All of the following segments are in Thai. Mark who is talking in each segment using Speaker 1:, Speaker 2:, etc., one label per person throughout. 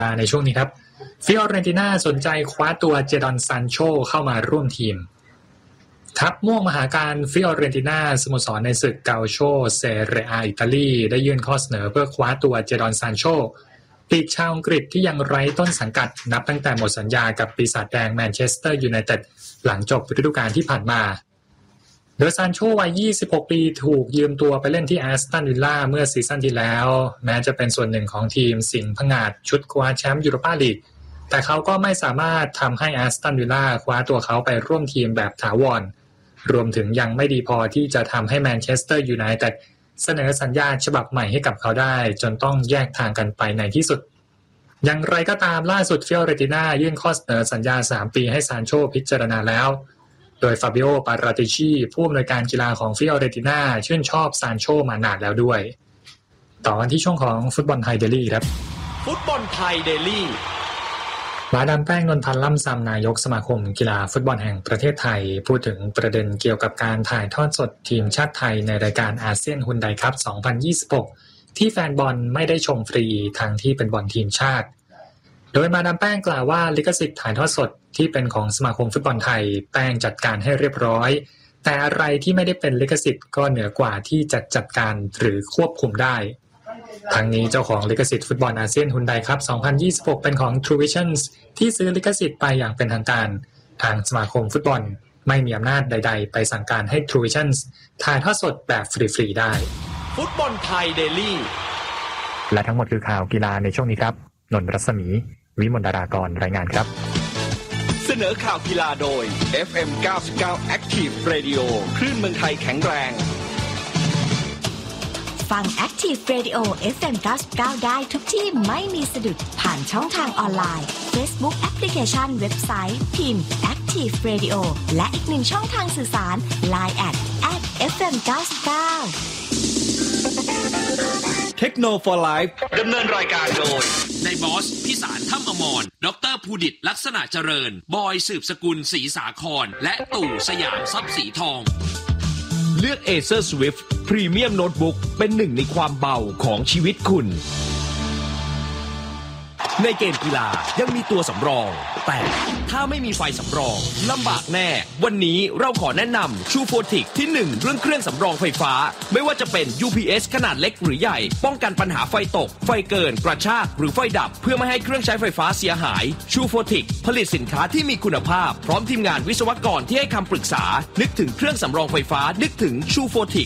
Speaker 1: ในช่วงนี้ครับฟิออเรนติน่าสนใจคว้าตัวเจดอนซานโชเข้ามาร่วมทีมทัพม่วงมหาการฟิออเรนติน่าสโมสรในศึกเกาโชเซเรียอิตาลีได้ยื่นข้อเสนอเพื่อคว้าตัวเจดอนซานโชปีกชาวอังกฤษที่ยังไร้ต้นสังกัดนับตั้งแต่หมดสัญญากับปีศาจแดงแมนเชสเตอร์ยูไนเต็ดหลังจบฤดูกาลที่ผ่านมาโดยซานโชวัย26 ปีถูกยืมตัวไปเล่นที่แอสตันวิลล่าเมื่อซีซั่นที่แล้วแม้จะเป็นส่วนหนึ่งของทีมสิงห์ผงาดชุดคว้าแชมป์ยูโรปาลีกแต่เขาก็ไม่สามารถทำให้แอสตันวิลล่าคว้าตัวเขาไปร่วมทีมแบบถาวรรวมถึงยังไม่ดีพอที่จะทำให้แมนเชสเตอร์ยูไนเต็ดเสนอสัญญาฉบับใหม่ให้กับเขาได้จนต้องแยกทางกันไปในที่สุดอย่างไรก็ตามล่าสุดฟิออเรนติน่ายื่นข้อเสนอสัญญา3 ปีให้ซานโชพิจารณาแล้วโดยฟาบิโอ ปาราติชีผู้อำนวยการกีฬาของฟิออเรนติน่าชื่นชอบซานโชมานานแล้วด้วยต่อกันที่ช่วงของฟุตบอลไทยเดลี่ครับ
Speaker 2: ฟุตบอลไทยเดลี่
Speaker 1: มาดามแป้ง นนพันธ์ล่ำซำนายกสมาคมกีฬาฟุตบอลแห่งประเทศไทยพูดถึงประเด็นเกี่ยวกับการถ่ายทอดสดทีมชาติไทยในรายการอาเซียนฮุนไดคัพ 2026 ที่แฟนบอลไม่ได้ชมฟรีทั้งที่เป็นบอลทีมชาติโดยมาดามแป้งกล่าวว่าลิขสิทธิ์ถ่ายทอดสดที่เป็นของสมาคมฟุตบอลไทยแป้งจัดการให้เรียบร้อยแต่อะไรที่ไม่ได้เป็นลิขสิทธิ์ก็เหนือกว่าที่จะจัดการหรือควบคุมได้ทั้งนี้เจ้าของลิขสิทธิ์ฟุตบอลอาเซียนฮุนไดคัพ 2026 เป็นของ True Visions ที่ซื้อลิขสิทธิ์ไปอย่างเป็นทางการทางสมาคมฟุตบอลไม่มีอำนาจใดๆไปสั่งการให้ True Visions ถ่ายทอดสดแบบฟรีๆได้
Speaker 2: ฟุตบอลไทยเดลี่
Speaker 1: และทั้งหมดคือข่าวกีฬาในช่วงนี้ครับนนท์รัศมีวิมลดารากรรายงานครับ
Speaker 2: เสนอข่าวกีฬาโดย FM 99 Active Radio คลื่นเมืองไทยแข็งแรง
Speaker 3: ฟัง Active Radio FM 99ได้ทุกที่ไม่มีสะดุดผ่านช่องทางออนไลน์ Facebook Application เว็บไซต์พิมพ์ Active Radio และอีกหนึ่งช่องทางสื่อสาร Line @FM 99
Speaker 2: เทคโนโลยีไลฟ์ดำเนินรายการโดย
Speaker 4: นายบอสพิสารถ้ำอมรดร.ภูดิตลักษณะเจริญบอยสืบสกุลศรีสาครและตู่สยามทรัพย์สีทอง
Speaker 2: เลือก Acer Swift Premium Notebook เป็นหนึ่งในความเบาของชีวิตคุณในเกมกีฬายังมีตัวสำรองแต่ถ้าไม่มีไฟสำรองลำบากแน่วันนี้เราขอแนะนำ Truefotic ที่1เรื่องเครื่องสำรองไฟฟ้าไม่ว่าจะเป็น UPS ขนาดเล็กหรือใหญ่ป้องกันปัญหาไฟตกไฟเกินกระชากหรือไฟดับเพื่อไม่ให้เครื่องใช้ไฟฟ้าเสียหาย Truefotic ผลิตสินค้าที่มีคุณภาพพร้อมทีมงานวิศวกรที่ให้คำปรึกษานึกถึงเครื่องสำรองไฟฟ้านึกถึง Truefotic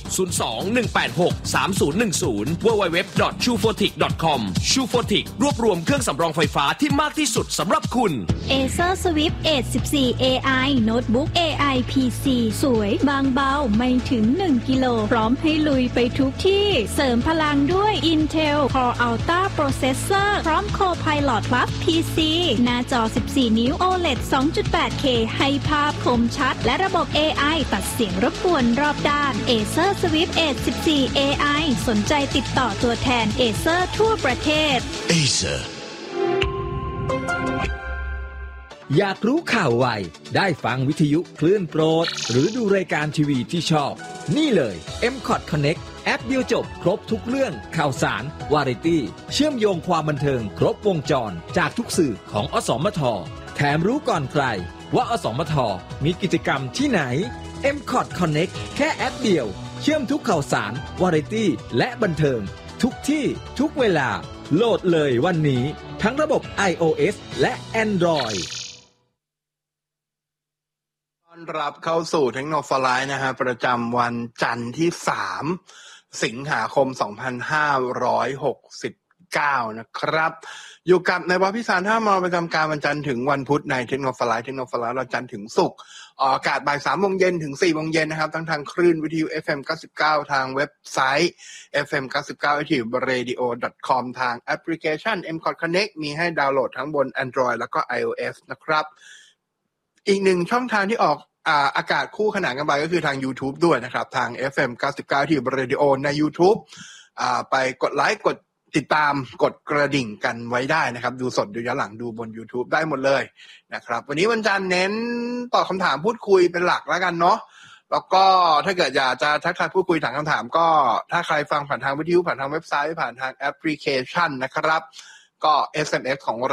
Speaker 2: 02-186-3010 www.truefotic.com Truefotic รวบรวมเครื่องสำรองไฟฟ้าที่มากที่สุดสำหรับคุณ
Speaker 5: Acer Swift Edge 14 AI Notebook AI PC สวยบางเบาไม่ถึง1กิโลพร้อมให้ลุยไปทุกที่เสริมพลังด้วย Intel Core Ultra Processor พร้อม Copilot Plus PC หน้าจอ14นิ้ว OLED 2.8K ให้ภาพคมชัดและระบบ AI ตัดเสียงรบกวนรอบด้าน Acer Swift Edge 14 AI สนใจติดต่อตัวแทน Acer ทั่วประเทศ
Speaker 2: Acerอยากรู้ข่าวไวได้ฟังวิทยุคลื่นโปรดหรือดูรายการทีวีที่ชอบนี่เลย M-Cot Connect แอปเดียวจบครบทุกเรื่องข่าวสารวาไรตี้เชื่อมโยงความบันเทิงครบวงจรจากทุกสื่อของอสมทแถมรู้ก่อนใครว่าอสมทมีกิจกรรมที่ไหน M-Cot Connect แค่แอปเดียวเชื่อมทุกข่าวสารวาไรตี้และบันเทิงทุกที่ทุกเวลาโหลดเลยวันนี้ทั้งระบบ iOS และ Android
Speaker 6: ต้อนรับเข้าสู่เทคโนโลยีนะฮะประจำวันจันทร์ที่3สิงหาคม2569นะครับอยู่กับนายบอสพิสารท่ามอประจำการวันจันทร์ถึงวันพุธในเทคโนโลยีเราจันทร์ถึงศุกร์ออกอากาศบ่าย 3:00 นถึง 4:00 นนะครับทั้งทางคลื่นวิทยุ FM 99ทางเว็บไซต์ FM 99 Active Radio.com ทางแอปพลิเคชัน M-Cot Connect มีให้ดาวน์โหลดทั้งบน Android แล้วก็ iOS นะครับอีกหนึ่งช่องทางที่ออกอากาศคู่ขนานกันไปก็คือทาง YouTube ด้วยนะครับทาง FM 99 ที่ Radio ใน YouTube ไปกดไลค์กดติดตามกดกระดิ่งกันไว้ได้นะครับดูสดดูย้อนหลังดูบน YouTube ได้หมดเลยนะครับวันนี้วันจันทร์เน้นตอบคำถามพูดคุยเป็นหลักแล้วกันเนาะแล้วก็ถ้าเกิดอยากจะทักทายพูดคุยถามคำถามก็ถ้าใครฟังผ่านทางวิทยุผ่านทางเว็บไซต์ผ่านทางแอปพลิเคชันนะครับก็ SMS ของ